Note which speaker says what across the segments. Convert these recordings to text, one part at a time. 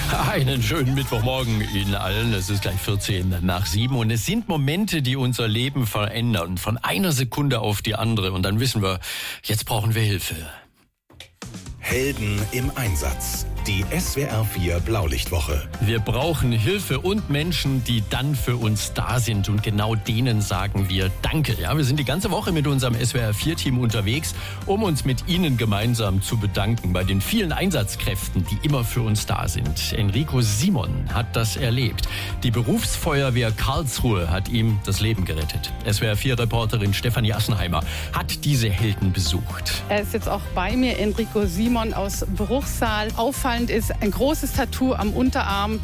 Speaker 1: Einen schönen Mittwochmorgen Ihnen allen. Es ist gleich 7:14 und es sind Momente, die unser Leben verändern. Von einer Sekunde auf die andere. Und dann wissen wir, jetzt brauchen wir Hilfe.
Speaker 2: Helden im Einsatz. Die SWR 4 Blaulichtwoche.
Speaker 1: Wir brauchen Hilfe und Menschen, die dann für uns da sind. Und genau denen sagen wir Danke. Ja, wir sind die ganze Woche mit unserem SWR 4-Team unterwegs, um uns mit Ihnen gemeinsam zu bedanken bei den vielen Einsatzkräften, die immer für uns da sind. Enrico Simon hat das erlebt. Die Berufsfeuerwehr Karlsruhe hat ihm das Leben gerettet. SWR 4-Reporterin Stefanie Assenheimer hat diese Helden besucht.
Speaker 3: Er ist jetzt auch bei mir, Enrico Simon aus Bruchsal. Auffallend ist ein großes Tattoo am Unterarm.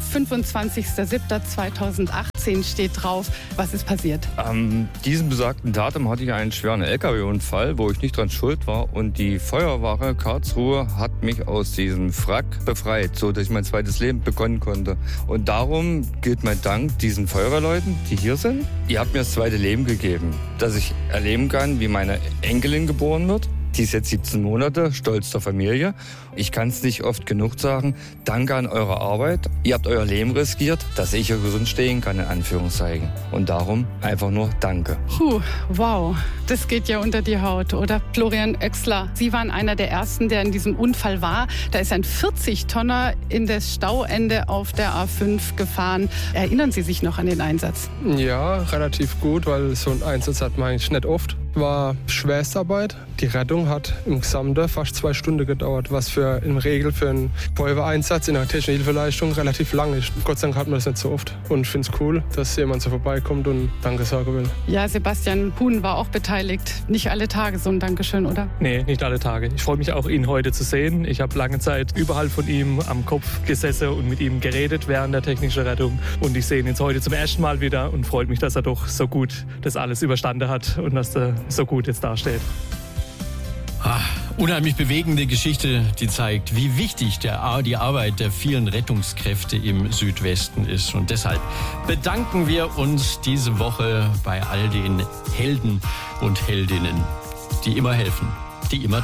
Speaker 3: 25.07.2018 steht drauf. Was ist passiert?
Speaker 4: An diesem besagten Datum hatte ich einen schweren LKW-Unfall, wo ich nicht dran schuld war. Und die Feuerwache Karlsruhe hat mich aus diesem Wrack befreit, so dass ich mein zweites Leben begonnen konnte. Und darum gilt mein Dank diesen Feuerwehrleuten, die hier sind. Ihr habt mir das zweite Leben gegeben, dass ich erleben kann, wie meine Enkelin geboren wird. Die ist jetzt 17 Monate, stolz der Familie. Ich kann es nicht oft genug sagen. Danke an eure Arbeit. Ihr habt euer Leben riskiert, dass ich hier gesund stehen kann, in Anführungszeichen. Und darum einfach nur Danke.
Speaker 3: Wow, das geht ja unter die Haut, oder? Florian Oechsler, Sie waren einer der Ersten, der in diesem Unfall war. Da ist ein 40-Tonner in das Stauende auf der A5 gefahren. Erinnern Sie sich noch an den Einsatz?
Speaker 5: Ja, relativ gut, weil so einen Einsatz hat man eigentlich nicht oft. War Schwerstarbeit. Die Rettung hat im Gesamten fast 2 Stunden gedauert, was im Regel für einen Feuerwehreinsatz in der technischen Hilfeleistung relativ lang ist. Gott sei Dank hat man das nicht so oft. Und ich finde es cool, dass jemand so vorbeikommt und Danke sagen will.
Speaker 3: Ja, Sebastian Puhn war auch beteiligt. Nicht alle Tage so ein Dankeschön, oder?
Speaker 6: Nee, nicht alle Tage. Ich freue mich auch, ihn heute zu sehen. Ich habe lange Zeit überall von ihm am Kopf gesessen und mit ihm geredet während der technischen Rettung. Und ich sehe ihn jetzt heute zum ersten Mal wieder und freut mich, dass er doch so gut das alles überstanden hat und dass er so gut jetzt dasteht.
Speaker 1: Unheimlich bewegende Geschichte, die zeigt, wie wichtig die Arbeit der vielen Rettungskräfte im Südwesten ist. Und deshalb bedanken wir uns diese Woche bei all den Helden und Heldinnen, die immer helfen, die immer da sind.